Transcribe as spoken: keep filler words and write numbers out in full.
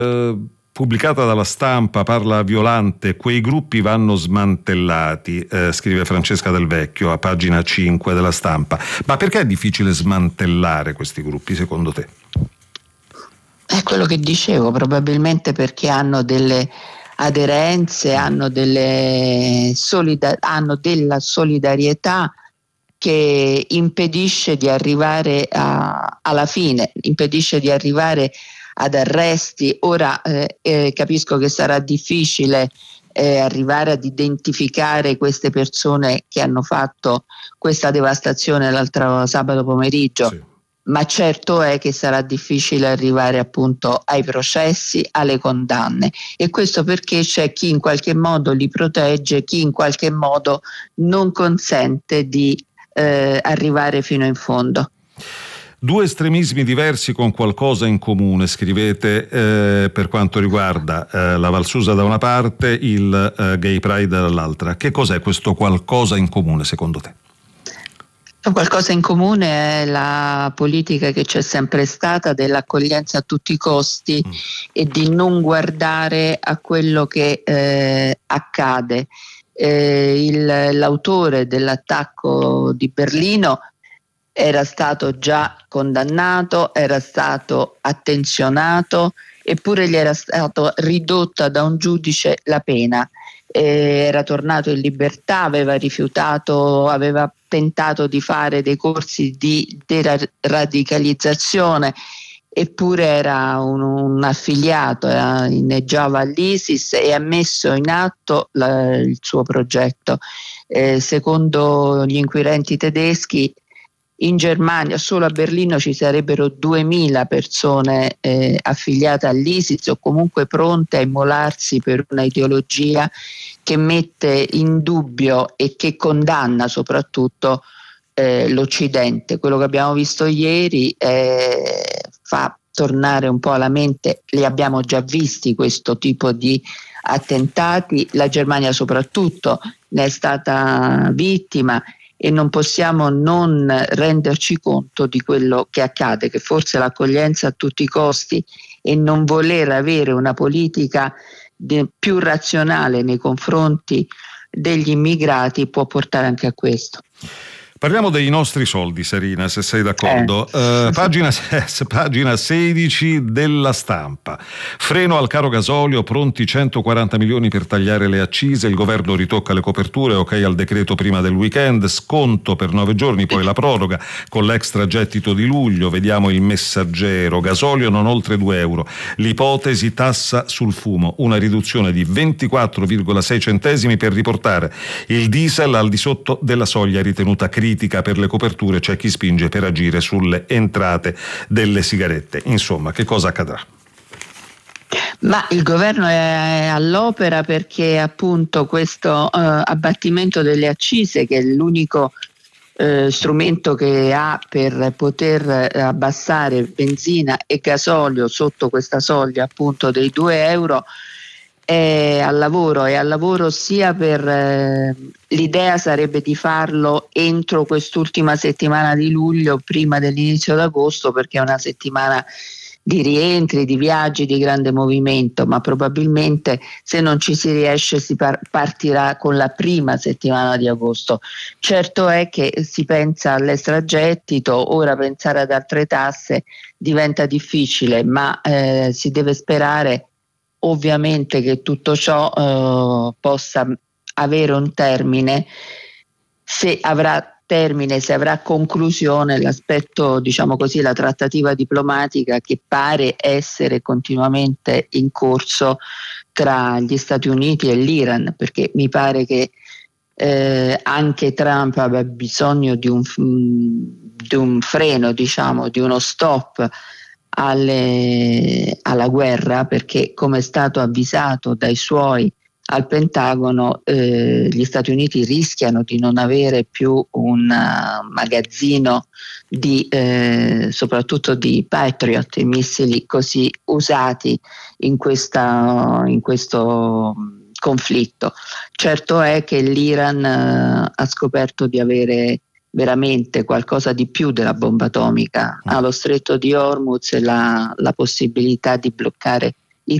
eh, pubblicata dalla Stampa parla Violante, quei gruppi vanno smantellati, eh, scrive Francesca Del Vecchio a pagina cinque della Stampa. Ma perché è difficile smantellare questi gruppi secondo te? È quello che dicevo, probabilmente perché hanno delle aderenze, hanno, delle solida- hanno della solidarietà che impedisce di arrivare a, alla fine, impedisce di arrivare ad arresti. Ora eh, eh, capisco che sarà difficile eh, arrivare ad identificare queste persone che hanno fatto questa devastazione l'altro sabato pomeriggio, sì. Ma certo è che sarà difficile arrivare appunto ai processi, alle condanne, e questo perché c'è chi in qualche modo li protegge, chi in qualche modo non consente di eh, arrivare fino in fondo. Due estremismi diversi con qualcosa in comune, scrivete, eh, per quanto riguarda eh, la Valsusa da una parte, il eh, Gay Pride dall'altra. Che cos'è questo qualcosa in comune secondo te? Qualcosa in comune è la politica che c'è sempre stata dell'accoglienza a tutti i costi mm. e di non guardare a quello che eh, accade. Eh, il, l'autore dell'attacco di Berlino era stato già condannato, era stato attenzionato, eppure gli era stata ridotta da un giudice la pena. Eh, era tornato in libertà, aveva rifiutato, aveva tentato di fare dei corsi di deradicalizzazione, eppure era un, un affiliato, era, inneggiava all'ISIS e ha messo in atto la, il suo progetto. Eh, secondo gli inquirenti tedeschi, in Germania, solo a Berlino, ci sarebbero duemila persone eh, affiliate all'ISIS o comunque pronte a immolarsi per una ideologia che mette in dubbio e che condanna soprattutto eh, l'Occidente. Quello che abbiamo visto ieri eh, fa tornare un po' alla mente, li abbiamo già visti questo tipo di attentati, la Germania soprattutto ne è stata vittima, e non possiamo non renderci conto di quello che accade, che forse l'accoglienza a tutti i costi e non voler avere una politica de- più razionale nei confronti degli immigrati può portare anche a questo. Parliamo dei nostri soldi, Serena, se sei d'accordo. Eh. Uh, pagina, pagina sedici della Stampa. Freno al caro gasolio, pronti centoquaranta milioni per tagliare le accise, il governo ritocca le coperture, ok al decreto prima del weekend, sconto per nove giorni, poi la proroga con l'extragettito di luglio, vediamo il Messaggero, gasolio non oltre due euro, l'ipotesi tassa sul fumo, una riduzione di ventiquattro virgola sei centesimi per riportare il diesel al di sotto della soglia ritenuta critica per le coperture, c'è chi spinge per agire sulle entrate delle sigarette. Insomma, che cosa accadrà? Ma il governo è all'opera perché appunto questo uh, abbattimento delle accise, che è l'unico uh, strumento che ha per poter abbassare benzina e gasolio sotto questa soglia appunto dei due euro, è al lavoro, è al lavoro sia per eh, l'idea sarebbe di farlo entro quest'ultima settimana di luglio, prima dell'inizio d'agosto, perché è una settimana di rientri, di viaggi, di grande movimento, ma probabilmente se non ci si riesce si par- partirà con la prima settimana di agosto. Certo è che si pensa all'extragettito, ora pensare ad altre tasse diventa difficile, ma eh, si deve sperare ovviamente che tutto ciò eh, possa avere un termine, se avrà termine, se avrà conclusione l'aspetto, diciamo così, la trattativa diplomatica che pare essere continuamente in corso tra gli Stati Uniti e l'Iran, perché mi pare che eh, anche Trump abbia bisogno di un, di un freno, diciamo, di uno stop Alle, alla guerra, perché come è stato avvisato dai suoi al Pentagono, eh, gli Stati Uniti rischiano di non avere più un uh, magazzino di eh, soprattutto di Patriot, i missili così usati in, questa, in questo conflitto. Certo è che l'Iran uh, ha scoperto di avere veramente qualcosa di più della bomba atomica, allo stretto di Hormuz la, la possibilità di bloccare